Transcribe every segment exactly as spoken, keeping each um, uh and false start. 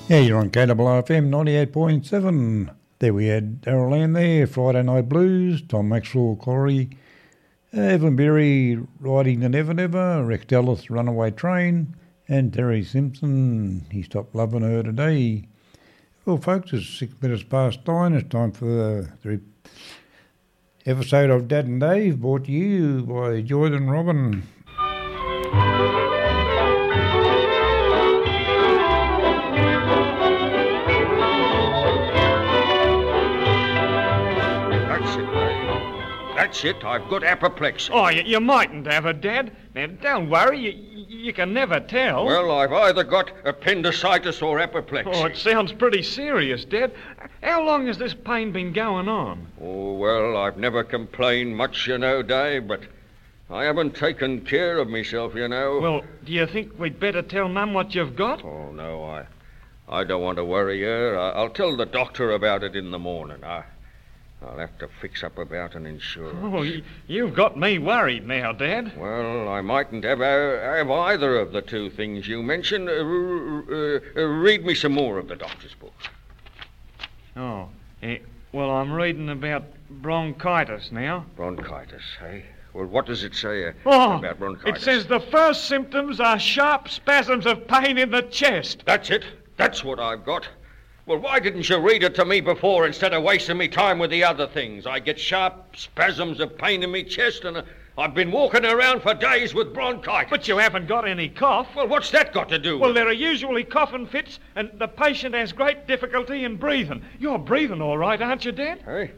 Yeah, you're on K W F M ninety-eight point seven. There we had Darryl Ann there, Friday Night Blues, Tom Maxwell, Corey, uh, Evan Berry, Riding the Never Never, Rex Dallas, Runaway Train, and Terry Simpson, He Stopped Loving Her Today. Well, folks, it's six minutes past nine. It's time for the, the episode of Dad and Dave, brought to you by Joyd and Robin. That's it, I've got apoplexy. Oh, you, you mightn't have it, Dad. Now, don't worry, you, you can never tell. Well, I've either got appendicitis or apoplexy. Oh, it sounds pretty serious, Dad. How long has this pain been going on? Oh, well, I've never complained much, you know, Dave, but I haven't taken care of myself, you know. Well, do you think we'd better tell Mum what you've got? Oh, no, I I don't want to worry her. I, I'll tell the doctor about it in the morning. I... I'll have to fix up about an insurance. Oh, you, you've got me worried now, Dad. Well, I mightn't have, uh, have either of the two things you mentioned. Uh, uh, uh, read me some more of the doctor's book. Oh, eh, well, I'm reading about bronchitis now. Bronchitis, eh? Well, what does it say uh, oh, about bronchitis? It says the first symptoms are sharp spasms of pain in the chest. That's it. That's what I've got. Well, why didn't you read it to me before instead of wasting me time with the other things? I get sharp spasms of pain in me chest and uh, I've been walking around for days with bronchitis. But you haven't got any cough. Well, what's that got to do Well, with there are usually coughing fits and the patient has great difficulty in breathing. You're breathing all right, aren't you, Dad? Hey?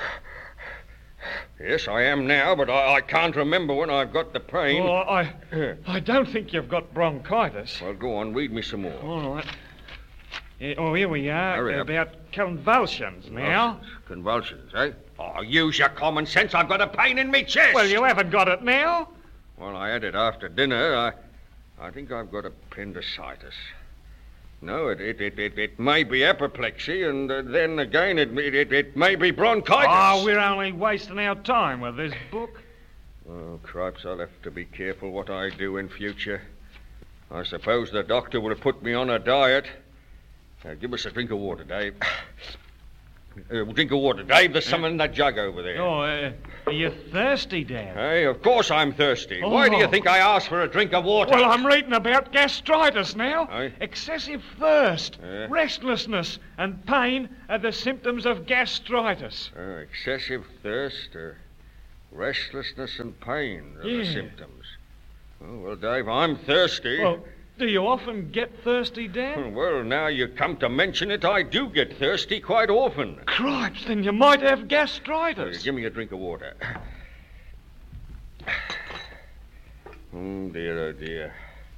Yes, I am now, but I, I can't remember when I've got the pain. Oh, I, I don't think you've got bronchitis. Well, go on, read me some more. All right. Uh, oh, here we are, Hurry about up. convulsions now. Convulsions, eh? Oh, use your common sense. I've got a pain in me chest. Well, you haven't got it now. Well, I had it after dinner. I I think I've got appendicitis. No, it it, it, it, it may be apoplexy, and uh, then again it, it, it may be bronchitis. Oh, we're only wasting our time with this book. Oh, cripes, I'll have to be careful what I do in future. I suppose the doctor would have put me on a diet. Uh, give us a drink of water, Dave. Uh, drink of water, Dave. There's some in that jug over there. Oh, uh, are you thirsty, Dad? Hey, of course I'm thirsty. Oh. Why do you think I asked for a drink of water? Well, I'm reading about gastritis now. Aye. Excessive thirst, Yeah. restlessness, and pain are the symptoms of gastritis. Uh, excessive thirst, uh, restlessness, and pain are the Yeah. symptoms. Oh, well, Dave, I'm thirsty. Well, do you often get thirsty, Dad? Well, now you come to mention it, I do get thirsty quite often. Cripes, then you might have Uh, gastritis. give me a drink of water. Oh, dear, oh, dear.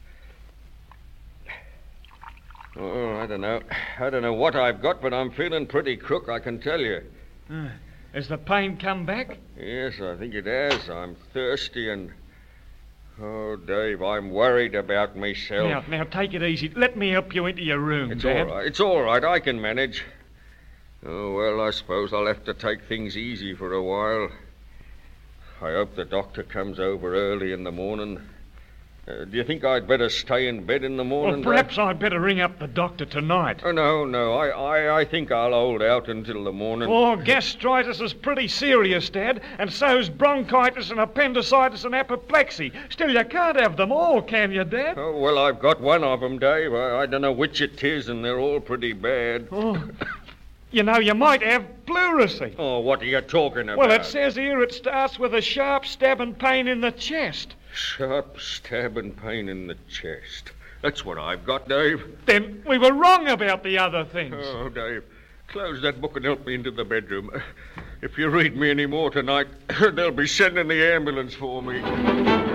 Oh, I don't know. I don't know what I've got, but I'm feeling pretty crook, I can tell you. Uh, has the pain come back? Yes, I think it has. I'm thirsty and... Oh, Dave, I'm worried about myself. Now, now, take it easy. Let me help you into your room, It's Dad. all right. It's all right. I can manage. Oh, well, I suppose I'll have to take things easy for a while. I hope the doctor comes over early in the morning. Uh, do you think I'd better stay in bed in the morning, Well, perhaps Dad? I'd better ring up the doctor tonight. Oh, no, no. I, I, I think I'll hold out until the morning. Oh, gastritis is pretty serious, Dad, and so's bronchitis and appendicitis and apoplexy. Still, you can't have them all, can you, Dad? Oh, well, I've got one of them, Dave. I, I don't know which it is, and they're all pretty bad. Oh, you know, you might have pleurisy. Oh, what are you talking about? Well, it says here it starts with a sharp stabbing pain in the chest. Sharp stabbing pain in the chest. That's what I've got, Dave. Then we were wrong about the other things. Oh, Dave, close that book and help me into the bedroom. If you read me any more tonight, they'll be sending the ambulance for me.